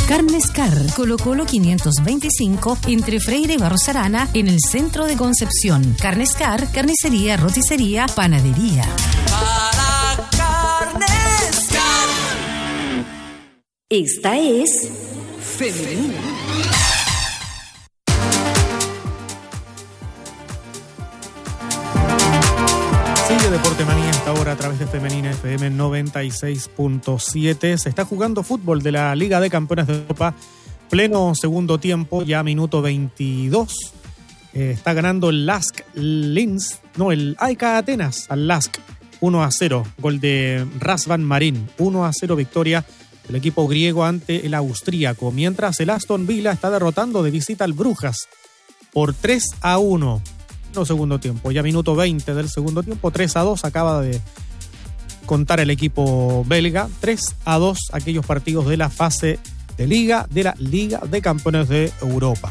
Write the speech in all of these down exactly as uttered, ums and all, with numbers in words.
Carnes Car, Colo Colo quinientos veinticinco, entre Freire y Barros Arana, en el centro de Concepción. Carnes Car, carnicería, roticería, panadería. Para Carnes Car. Esta es Femenina. Sigue Deporte Manía hasta ahora a través de Femenina F M noventa y seis punto siete. Se está jugando fútbol de la Liga de Campeones de Europa. Pleno segundo tiempo, ya minuto veintidós. Eh, está ganando el Lask Linz, no, el A E K Atenas al Lask uno a cero. Gol de Razvan Marin. uno a cero victoria del equipo griego ante el austríaco. Mientras el Aston Villa está derrotando de visita al Brujas por tres a uno. No, segundo tiempo, ya minuto veinte del segundo tiempo, tres a dos acaba de contar el equipo belga, tres a dos aquellos partidos de la fase de Liga, de la Liga de Campeones de Europa.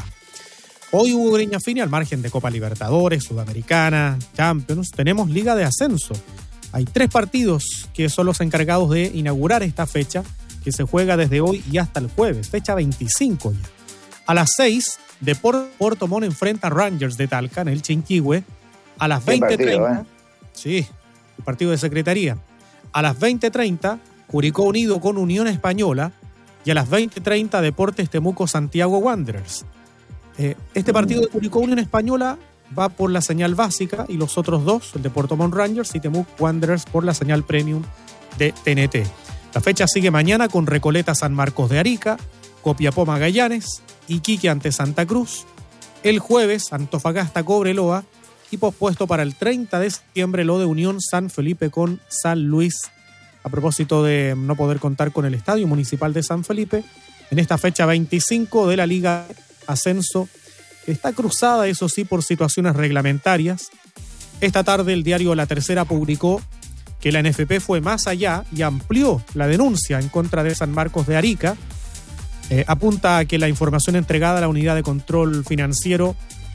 Hoy hubo greña fina al margen de Copa Libertadores, Sudamericana, Champions, tenemos Liga de Ascenso. Hay tres partidos que son los encargados de inaugurar esta fecha, que se juega desde hoy y hasta el jueves, fecha veinticinco ya. A las seis, Deportes Puerto Montt enfrenta a Rangers de Talca en el Chinquihue. A las veinte treinta, ¿eh? Sí, el partido de secretaría. A las veinte treinta, Curicó Unido con Unión Española. Y a las veinte treinta, Deportes Temuco Santiago Wanderers. Eh, este partido de Curicó Unión Española va por la señal básica y los otros dos, el de Puerto Montt Rangers y Temuco Wanderers, por la señal premium de T N T. La fecha sigue mañana con Recoleta San Marcos de Arica, Copiapó Magallanes, Iquique ante Santa Cruz. El jueves, Antofagasta Cobreloa y pospuesto para el treinta de septiembre lo de Unión San Felipe con San Luis. A propósito de no poder contar con el Estadio Municipal de San Felipe, en esta fecha veinticinco de la Liga Ascenso, está cruzada, eso sí, por situaciones reglamentarias. Esta tarde el diario La Tercera publicó que la N F P fue más allá y amplió la denuncia en contra de San Marcos de Arica. Eh, apunta a que la información entregada a la Unidad de Control Financiero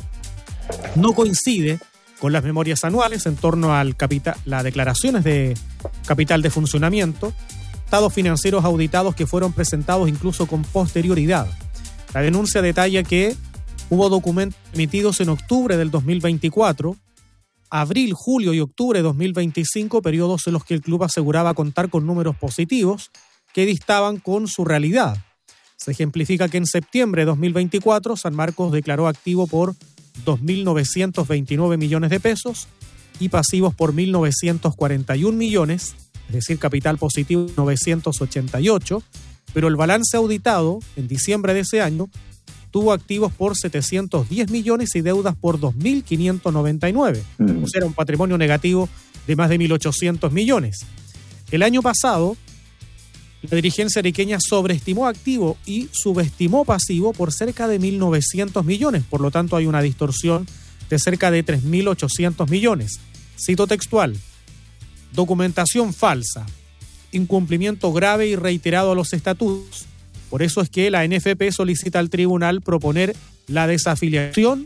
no coincide con las memorias anuales en torno a capital, las declaraciones de capital de funcionamiento, estados financieros auditados que fueron presentados incluso con posterioridad. La denuncia detalla que hubo documentos emitidos en octubre del dos mil veinticuatro, abril, julio y octubre de dos mil veinticinco, periodos en los que el club aseguraba contar con números positivos que distaban con su realidad. Se ejemplifica que en septiembre de dos mil veinticuatro San Marcos declaró activo por dos mil novecientos veintinueve millones de pesos y pasivos por mil novecientos cuarenta y un millones, es decir, capital positivo novecientos ochenta y ocho, pero el balance auditado en diciembre de ese año tuvo activos por setecientos diez millones y deudas por dos mil quinientos noventa y nueve, mm. o sea, era un patrimonio negativo de más de mil ochocientos millones. El año pasado, la dirigencia ariqueña sobreestimó activo y subestimó pasivo por cerca de mil novecientos millones. Por lo tanto, hay una distorsión de cerca de tres mil ochocientos millones. Cito textual: documentación falsa, incumplimiento grave y reiterado a los estatutos. Por eso es que la N F P solicita al tribunal proponer la desafiliación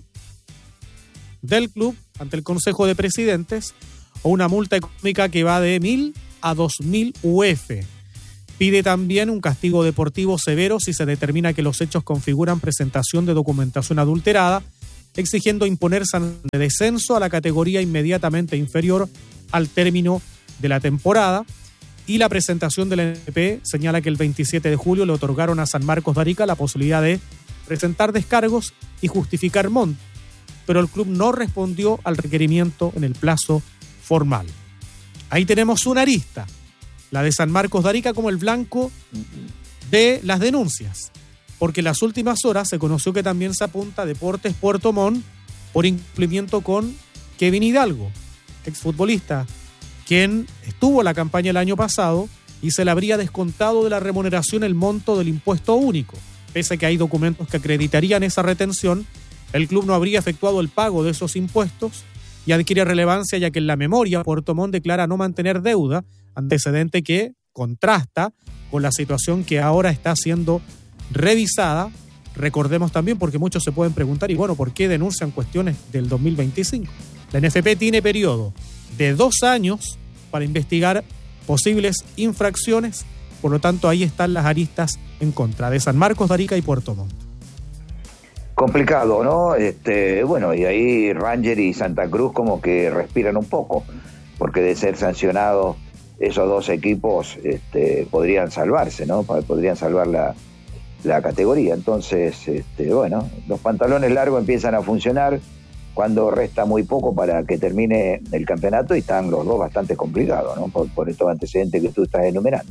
del club ante el Consejo de Presidentes o una multa económica que va de mil a dos mil U F. Pide también un castigo deportivo severo si se determina que los hechos configuran presentación de documentación adulterada, exigiendo imponer sanción de descenso a la categoría inmediatamente inferior al término de la temporada. Y la presentación de la N F P señala que el veintisiete de julio le otorgaron a San Marcos de Arica la posibilidad de presentar descargos y justificar monto, pero el club no respondió al requerimiento en el plazo formal. Ahí tenemos una arista, la de San Marcos de Arica como el blanco de las denuncias, porque en las últimas horas se conoció que también se apunta a Deportes Puerto Montt por incumplimiento con Kevin Hidalgo, exfutbolista, quien estuvo en la campaña el año pasado y se le habría descontado de la remuneración el monto del impuesto único. Pese a que hay documentos que acreditarían esa retención, el club no habría efectuado el pago de esos impuestos y adquiere relevancia ya que en la memoria Puerto Montt declara no mantener deuda, antecedente que contrasta con la situación que ahora está siendo revisada. Recordemos también, porque muchos se pueden preguntar, y bueno, ¿por qué denuncian cuestiones del dos mil veinticinco? La N F P tiene periodo de dos años para investigar posibles infracciones Por lo tanto, ahí están las aristas en contra de San Marcos, de Arica y Puerto Montt. Complicado, ¿no? Este, bueno, y ahí Ranger y Santa Cruz como que respiran un poco, porque de ser sancionados esos dos equipos este, podrían salvarse, ¿no? Podrían salvar la, la categoría. Entonces, este, bueno, los pantalones largos empiezan a funcionar cuando resta muy poco para que termine el campeonato y están los dos bastante complicados, ¿no? Por, por estos antecedentes que tú estás enumerando.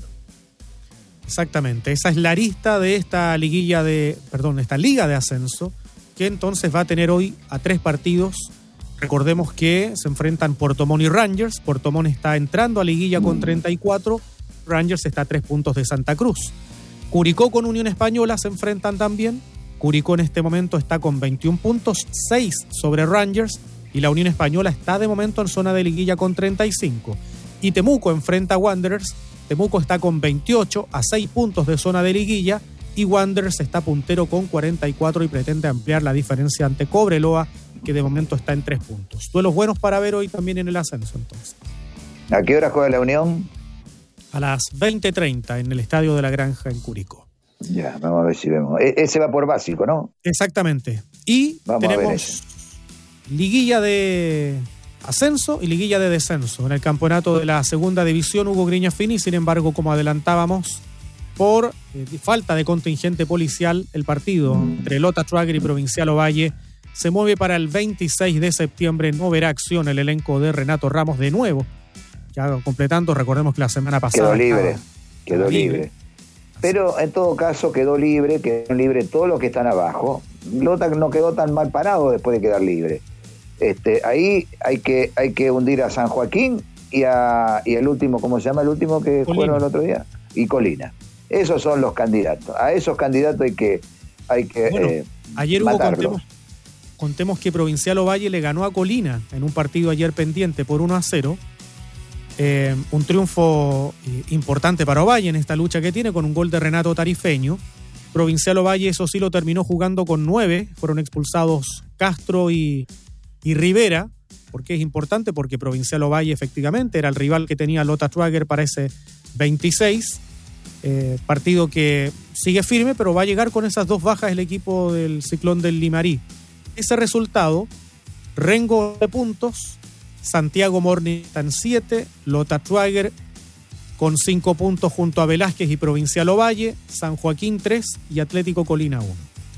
Exactamente, esa es la arista de esta liguilla de, perdón, esta liga de ascenso, que entonces va a tener hoy a tres partidos. Recordemos que se enfrentan Puerto Montt y Rangers. Puerto Montt está entrando a liguilla con treinta y cuatro, Rangers está a tres puntos de Santa Cruz. Curicó con Unión Española se enfrentan también. Curicó en este momento está con veintiún puntos, seis sobre Rangers, y la Unión Española está de momento en zona de liguilla con treinta y cinco. Y Temuco enfrenta a Wanderers. Temuco está con veintiocho, a seis puntos de zona de liguilla, y Wanderers está puntero con cuarenta y cuatro y pretende ampliar la diferencia ante Cobreloa, que de momento está en tres puntos. Duelos buenos para ver hoy también en el ascenso, entonces. ¿A qué hora juega la Unión? A las veinte treinta en el Estadio de la Granja en Curicó. Ya, vamos a ver si vemos. E- ese va por básico, ¿no? Exactamente. Y vamos tenemos liguilla de ascenso y liguilla de descenso. En el campeonato de la segunda división, Hugo Griña Fini, sin embargo, como adelantábamos, por eh, falta de contingente policial, el partido entre Lota Schwager y Provincial Ovalle se mueve para el veintiséis de septiembre. No verá acción el elenco de Renato Ramos de nuevo. Ya completando, recordemos que la semana pasada quedó libre, estaba, quedó libre. libre. Pero en todo caso quedó libre, quedó libre todos los que están abajo. Lota no quedó tan mal parado después de quedar libre. Este, ahí hay que, hay que hundir a San Joaquín y a y el último, ¿cómo se llama el último que Colina. fueron el otro día? Y Colina. Esos son los candidatos. A esos candidatos hay que, hay que bueno, eh, ayer hubo matarlos. contemos, contemos que Provincial Ovalle le ganó a Colina en un partido ayer pendiente por uno a cero. Eh, un triunfo eh, importante para Ovalle en esta lucha que tiene, con un gol de Renato Tarifeño. Provincial Ovalle, eso sí, lo terminó jugando con nueve. Fueron expulsados Castro y, y Rivera. ¿Por qué es importante? Porque Provincial Ovalle efectivamente era el rival que tenía Lota Schwager para ese veintiséis. Eh, partido que sigue firme, pero va a llegar con esas dos bajas el equipo del Ciclón del Limarí. Ese resultado, Rengo de puntos, Santiago Morning en siete, Lota Schwager con cinco puntos junto a Velázquez y Provincial Ovalle, San Joaquín tres y Atlético Colina uno.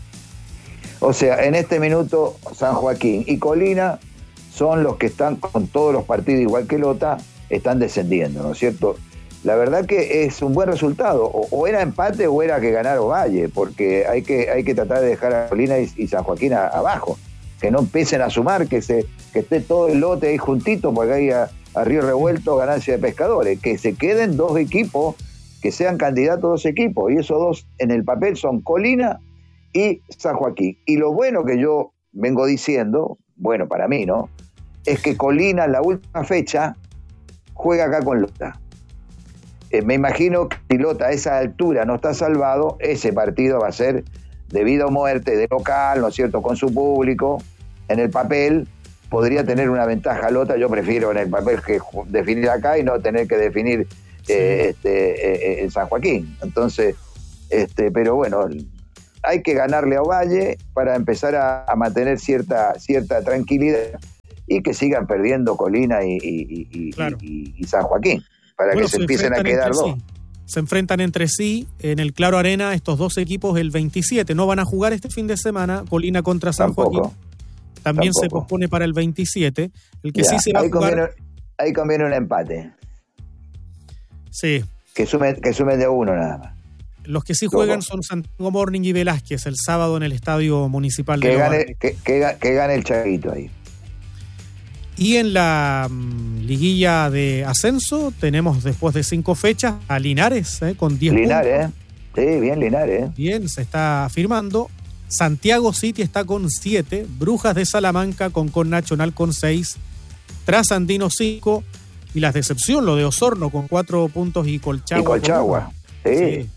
O sea, en este minuto San Joaquín y Colina son los que están con todos los partidos, igual que Lota, están descendiendo, ¿no es cierto? La verdad que es un buen resultado, o, o era empate o era que ganar Ovalle, porque hay que, hay que tratar de dejar a Colina y, y San Joaquín a, abajo, que no empiecen a sumar, que se que esté todo el lote ahí juntito, porque hay a, a Río Revuelto ganancia de pescadores, que se queden dos equipos, que sean candidatos dos equipos, y esos dos en el papel son Colina y San Joaquín. Y lo bueno que yo vengo diciendo, bueno para mí, ¿no?, es que Colina en la última fecha juega acá con Lota. Eh, me imagino que si Lota a esa altura no está salvado, ese partido va a ser de vida o muerte, de local, ¿no es cierto?, con su público. En el papel podría tener una ventaja Lota. Yo prefiero en el papel que definir acá y no tener que definir sí. eh, este, eh, en San Joaquín. Entonces, este, pero bueno, hay que ganarle a Ovalle para empezar a, a mantener cierta, cierta tranquilidad y que sigan perdiendo Colina y, y, y, claro. y, y, y San Joaquín, para bueno, que se, se empiecen a quedar dos. Sí. Se enfrentan entre sí en el Claro Arena estos dos equipos el veintisiete. No van a jugar este fin de semana, Colina contra San Tampoco. Joaquín. También Tampoco. Se pospone para el veintisiete. El que ya, sí se va ahí a jugar... Conviene, ahí conviene un empate. Sí. Que sumen, que sumen de uno nada más. Los que sí juegan son Santiago Morning y Velázquez el sábado en el Estadio Municipal que de gane, que, que, que gane el Chaguito ahí. Y en la um, liguilla de ascenso tenemos después de cinco fechas a Linares eh, con diez Linares, puntos. Sí, bien Linares. Bien, se está firmando. Santiago City está con siete, Brujas de Salamanca con Con Nacional con seis, Trasandino cinco y la decepción, lo de Osorno con cuatro puntos y Colchagua. Y Colchagua, sí. sí.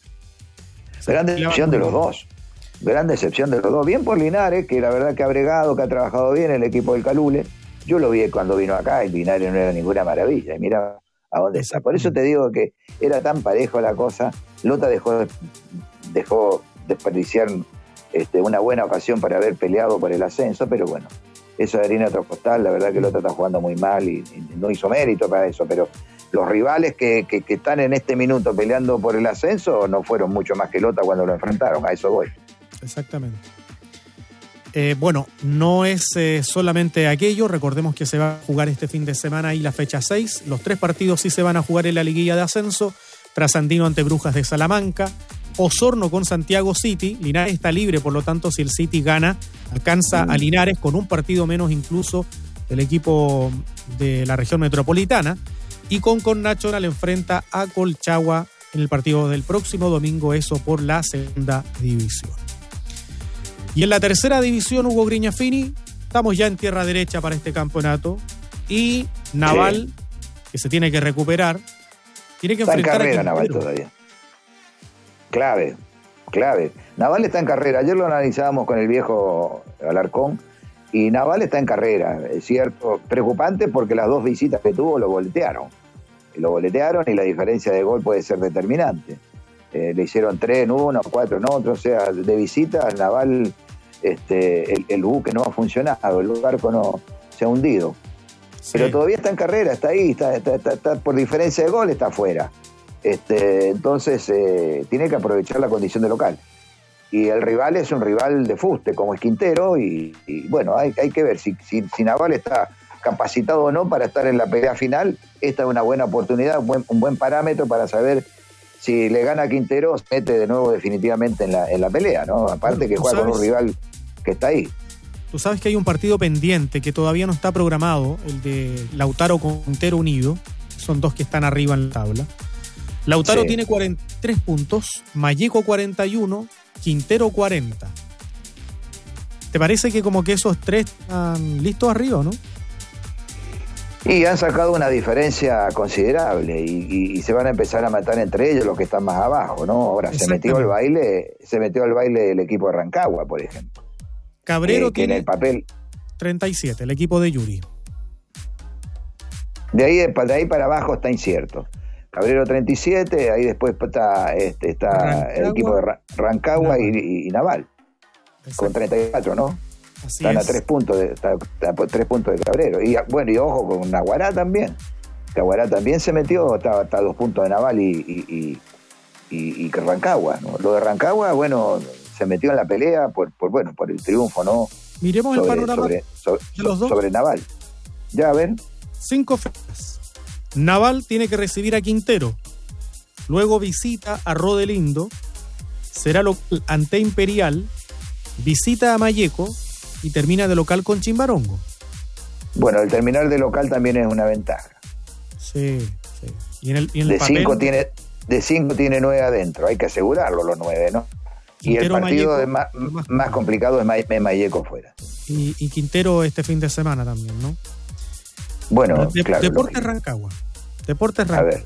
Gran decepción de los dos. Gran decepción de los dos. Bien por Linares, que la verdad que ha bregado, que ha trabajado bien el equipo del Calule. Yo lo vi cuando vino acá, el Linares no era ninguna maravilla. Y mira, a dónde está. Por eso te digo que era tan parejo la cosa. Lota dejó, dejó desperdiciar este, una buena ocasión para haber peleado por el ascenso, pero bueno, eso de harina de otro costal. La verdad que Lota está jugando muy mal y, y no hizo mérito para eso, pero los rivales que, que, que están en este minuto peleando por el ascenso no fueron mucho más que Lota cuando lo enfrentaron, a eso voy. Exactamente. Eh, bueno, no es eh, solamente aquello, recordemos que se va a jugar este fin de semana ahí la fecha seis, los tres partidos sí se van a jugar en la liguilla de ascenso, Trasandino ante Brujas de Salamanca, Osorno con Santiago City, Linares está libre, por lo tanto si el City gana, alcanza a Linares con un partido menos incluso el equipo de la región metropolitana, y Concon Nacional enfrenta a Colchagua en el partido del próximo domingo, eso por la segunda división. Y en la tercera división, Hugo Grignafini, estamos ya en tierra derecha para este campeonato, y Naval, sí, que se tiene que recuperar, tiene que está enfrentar en carrera a Naval todavía. Clave, clave. Naval está en carrera. Ayer lo analizábamos con el viejo Alarcón, y Naval está en carrera, es cierto. Preocupante porque las dos visitas que tuvo lo boletearon. Lo boletearon y la diferencia de gol puede ser determinante. Eh, le hicieron tres en uno, cuatro en otro, o sea, de visita al Naval este, el, el buque no ha funcionado, el barco no se ha hundido. Sí. Pero todavía está en carrera, está ahí, está, está, está, está por diferencia de gol, está afuera. Este, entonces eh, tiene que aprovechar la condición de local. Y el rival es un rival de fuste, como es Quintero, y, y bueno, hay, hay que ver si, si, si Naval está capacitado o no para estar en la pelea final. Esta es una buena oportunidad, un buen, un buen parámetro para saber si le gana a Quintero, se mete de nuevo definitivamente en la, en la pelea, ¿no? Aparte que juega con un rival que está ahí. Tú sabes que hay un partido pendiente que todavía no está programado, el de Lautaro con Quintero unido, son dos que están arriba en la tabla. Lautaro sí. tiene cuarenta y tres puntos, Malleco cuarenta y uno, Quintero cuarenta. ¿Te parece que como que esos tres están listos arriba, no? Y han sacado una diferencia considerable y, y, y se van a empezar a matar entre ellos los que están más abajo, ¿no? Ahora se metió al baile, se metió al baile el equipo de Rancagua, por ejemplo. Cabrero eh, tiene en el papel treinta y siete, el equipo de Yuri. De ahí, de ahí para abajo está incierto. Cabrero treinta y siete, ahí después está, este, está Rancagua, el equipo de Rancagua y, y, y Naval. Exacto. Con treinta y cuatro, ¿no? Así Están es. a tres puntos de está, está a tres puntos de Cabrero. Y bueno, y ojo con Naguará también. Naguará también se metió, está, está a dos puntos de Naval y, y, y, y, y Rancagua, ¿no? Lo de Rancagua, bueno, se metió en la pelea por, por bueno, por el triunfo, ¿no? Miremos sobre, el panorama sobre, sobre, de los dos. Sobre Naval. Ya, a ver. Cinco fechas. Naval tiene que recibir a Quintero. Luego visita a Rodelindo. Será local ante Imperial. Visita a Malleco. Y termina de local con Chimbarongo. Bueno, el terminar de local también es una ventaja. Sí, sí. Y en el, y en de, el papel, cinco tiene, de cinco tiene nueve adentro. Hay que asegurarlo los nueve, ¿no? Quintero, y el partido Malleco, de más, más, más complicado es Malleco fuera. Y, y Quintero este fin de semana también, ¿no? Bueno, de, claro. Deportes Rancagua. Deportes Rancagua. A ver.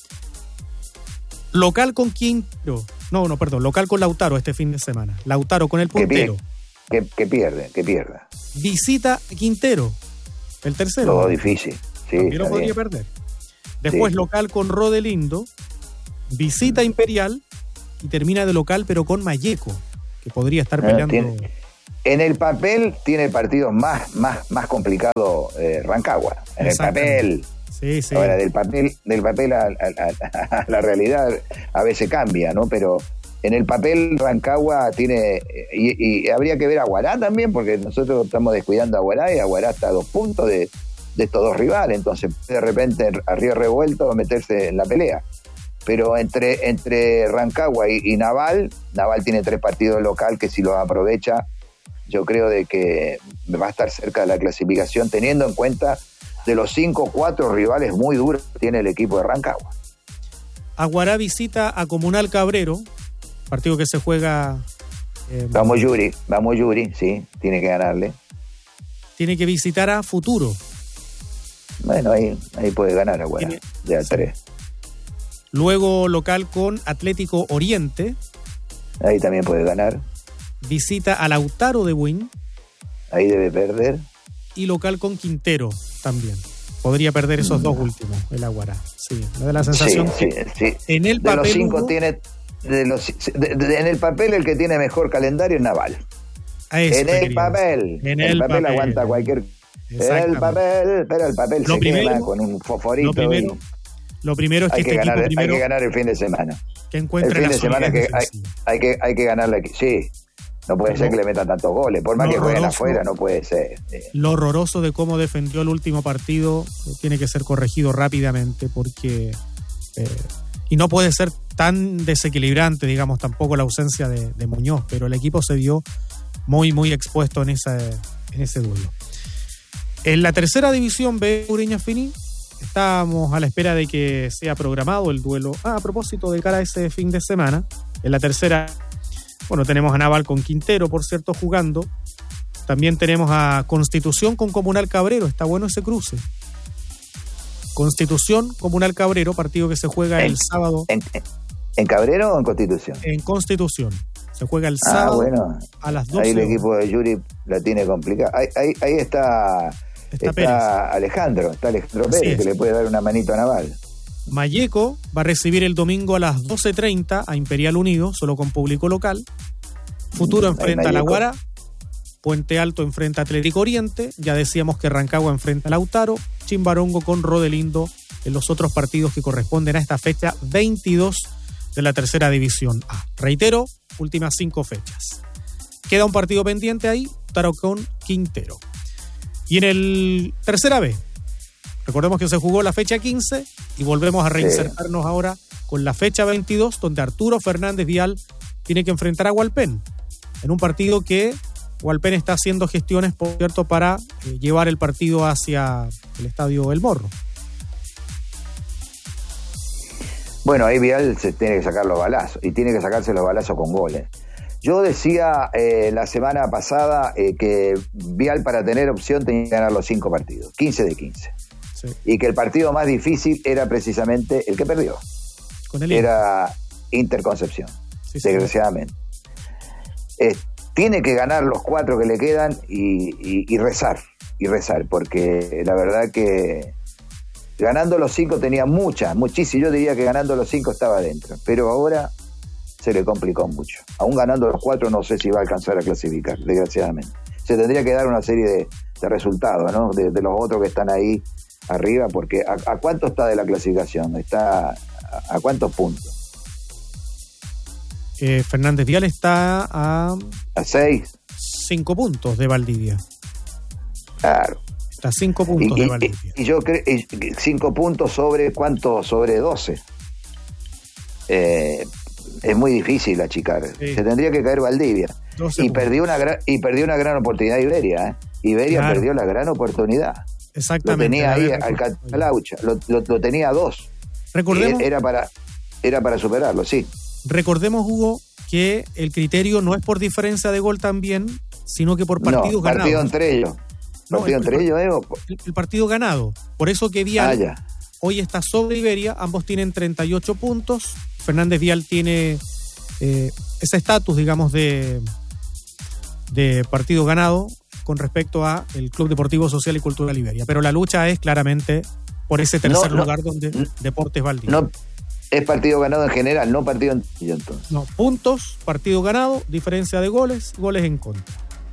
Local con Quintero. No, no, perdón. Local con Lautaro este fin de semana. Lautaro con el puntero. Que, que pierde, que pierda. Visita a Quintero. El tercero. Todo difícil. Sí, también lo podría perder. Después sí. Local con Rodelindo. Visita a Imperial. Y termina de local, pero con Malleco, que podría estar peleando. No, tiene, en el papel tiene partidos más, más, más complicados eh, Rancagua. En el papel. Sí, sí. Ahora, del papel, del papel a, a, a, a la realidad a veces cambia, ¿no? Pero en el papel Rancagua tiene. Y, y habría que ver a Aguará también, porque nosotros estamos descuidando a Aguará y Aguará está a dos puntos de, de estos dos rivales. Entonces, de repente, a Río Revuelto meterse en la pelea. Pero entre, entre Rancagua y, y Naval, Naval tiene tres partidos local que si los aprovecha, yo creo de que va a estar cerca de la clasificación, teniendo en cuenta de los cinco, cuatro rivales muy duros que tiene el equipo de Rancagua. Aguará visita a Comunal Cabrero, partido que se juega... Eh, vamos Yuri, vamos Yuri, sí, tiene que ganarle. Tiene que visitar a Futuro. Bueno, ahí, ahí puede ganar Aguará, de a sí. tres. Luego local con Atlético Oriente. Ahí también puede ganar. Visita a Lautaro de Buin. Ahí debe perder. Y local con Quintero también. podría perder esos dos últimos, el Aguará. Sí, me da la sensación sí, que sí, sí. en el de papel los cinco Hugo, tiene de los de, de, en el papel el que tiene mejor calendario es Naval. En el papel, en el el papel, papel aguanta cualquier. En el papel, pero el papel lo se primero, quema con un fosforito. Lo primero, y lo primero es que, hay que este ganar, equipo primero hay que ganar el fin de semana. Que encuentre el fin la de semana que hay, defensiva. hay que hay que ganarle aquí. Sí. No puede No, ser que le metan tantos goles, por más no, que jueguen horroroso. afuera, no puede ser. Lo horroroso de cómo defendió el último partido eh, tiene que ser corregido rápidamente porque eh, y no puede ser tan desequilibrante, digamos, tampoco la ausencia de, de Muñoz, pero el equipo se vio muy, muy expuesto en, esa, en ese duelo. En la tercera división B, Ureña Fini, estamos a la espera de que sea programado el duelo. Ah, a propósito, de cara a ese fin de semana, en la tercera, bueno, tenemos a Naval con Quintero, por cierto, jugando. También tenemos a Constitución con Comunal Cabrero, está bueno ese cruce. Constitución, Comunal Cabrero, partido que se juega ¿En, el sábado. ¿En, en Cabrero o en Constitución? En Constitución. Se juega el ah, sábado bueno. a las doce. Ahí el equipo de Yuri la tiene complicada. Ahí, ahí, ahí está, está, está Alejandro, está Alejandro Así Pérez, es. que le puede dar una manito a Naval. Mayeco va a recibir el domingo a las doce treinta a Imperial Unido, solo con público local. Futuro Ahí enfrenta a La Mayeco. Guara. Puente Alto enfrenta a Atlético Oriente. Ya decíamos que Rancagua enfrenta a Lautaro. Chimbarongo con Rodelindo en los otros partidos que corresponden a esta fecha veintidós de la tercera división A. Reitero, últimas cinco fechas. Queda un partido pendiente ahí, Lautaro con Quintero. Y en el tercera B, recordemos que se jugó la fecha quince y volvemos a reinsertarnos sí. ahora con la fecha veintidós, donde Arturo Fernández Vial tiene que enfrentar a Hualpén en un partido que Hualpén está haciendo gestiones, por cierto, para eh, llevar el partido hacia el estadio El Morro. Bueno, ahí Vial se tiene que sacar los balazos y tiene que sacarse los balazos con goles. Yo decía eh, la semana pasada eh, que Vial, para tener opción, tenía que ganar los cinco partidos, quince de quince. Sí. Y que el partido más difícil era precisamente el que perdió. Con el era Inter Concepción, sí, desgraciadamente. Sí. Eh, tiene que ganar los cuatro que le quedan y, y, y rezar, y rezar, porque la verdad que ganando los cinco tenía muchas, muchísimas. Yo diría que ganando los cinco estaba adentro, pero ahora se le complicó mucho. Aún ganando los cuatro no sé si va a alcanzar a clasificar, desgraciadamente. Se tendría que dar una serie de, de resultados, ¿no? De, de los otros que están ahí arriba, porque ¿a, a cuánto está de la clasificación? ¿Está a, a cuántos puntos? Eh, Fernández Vial está a... A seis. Cinco puntos de Valdivia. Claro. Está a cinco puntos y, de Valdivia. Y, y yo creo cinco puntos sobre cuánto, sobre doce. Eh, es muy difícil achicar. Sí. Se tendría que caer Valdivia. Y perdió, una gran, y perdió una gran oportunidad Iberia. ¿eh? Iberia claro. perdió la gran oportunidad. Exactamente. Lo tenía ahí al Catalaucha. Lo, lo, lo tenía a dos. Recordemos. Era para, era para superarlo, sí. Recordemos, Hugo, que el criterio no es por diferencia de gol también, sino que por partidos no, ganados. Partido entre ellos. No, partido el, entre ellos, ¿eh? El, el partido ganado. Por eso que Vial ah, ya. hoy está sobre Iberia. Ambos tienen treinta y ocho puntos. Fernández Vial tiene eh, ese estatus, digamos, de, de partido ganado con respecto a el Club Deportivo Social y Cultural Iberia. Pero la lucha es claramente por ese tercer no, lugar no, donde no, Deportes Valdivia. No. Es partido ganado en general, no partido en entonces. No, puntos, partido ganado, diferencia de goles, goles en contra.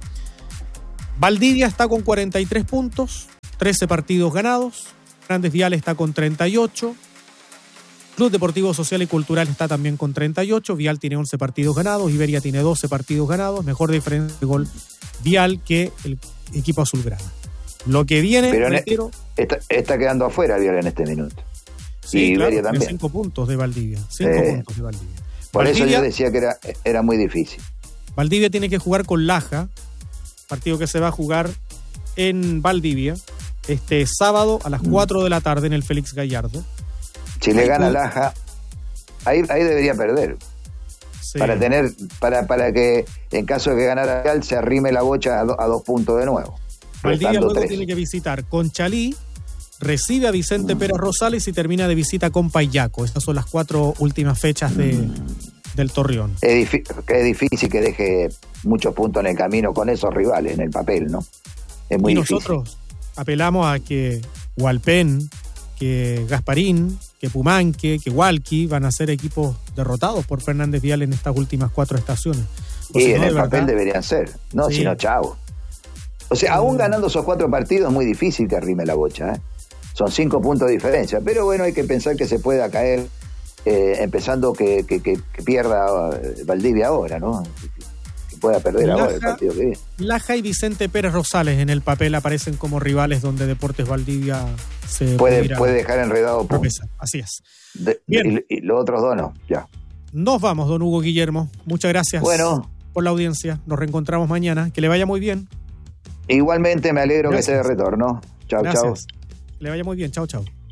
Valdivia está con cuarenta y tres puntos, trece partidos ganados. Fernández Vial está con treinta y ocho. Club Deportivo Social y Cultural está también con treinta y ocho. Vial tiene once partidos ganados. Iberia tiene doce partidos ganados. Mejor diferencia de gol Vial que el equipo azulgrana. Lo que viene, pero reitero, está, está quedando afuera Vial en este minuto. Sí, y claro, Iberia también. Cinco puntos de Valdivia. Cinco eh, puntos de Valdivia. Por Valdivia, eso yo decía que era, era muy difícil. Valdivia tiene que jugar con Laja, partido que se va a jugar en Valdivia este sábado a las cuatro de la tarde en el Félix Gallardo. Si ahí le gana Laja, ahí, ahí debería perder. Sí. Para tener, para, para que en caso de que ganara Real se arrime la bocha a, do, a dos puntos de nuevo. Valdivia luego tres. Tiene que visitar Conchalí, recibe a Vicente mm. Pérez Rosales y termina de visita con Payaco. Estas son las cuatro últimas fechas de, mm. del Torreón. Es, es difícil que deje muchos puntos en el camino con esos rivales en el papel, ¿no? Es muy y difícil. Nosotros apelamos a que Hualpén, que Gasparín, que Pumanque, que Hualqui van a ser equipos derrotados por Fernández Vial en estas últimas cuatro estaciones. O y si en no, el de papel verdad, deberían ser. No, sí. sino chavo. O sea, aún ganando esos cuatro partidos es muy difícil que arrime la bocha, ¿eh? Son cinco puntos de diferencia. Pero bueno, hay que pensar que se pueda caer, eh, empezando que, que, que, que pierda Valdivia ahora, ¿no? Que pueda perder Laja, ahora el partido que viene. Laja y Vicente Pérez Rosales en el papel aparecen como rivales donde Deportes Valdivia se Puede, ir a puede dejar enredado. tropezar. Así es. De, Bien. Y, y los otros dos no, ya. Nos vamos, don Hugo Guillermo. Muchas gracias Bueno. por la audiencia. Nos reencontramos mañana. Que le vaya muy bien. Igualmente me alegro Gracias. que esté de retorno. Chau, chau. Gracias. Que le vaya muy bien. Chao, chao.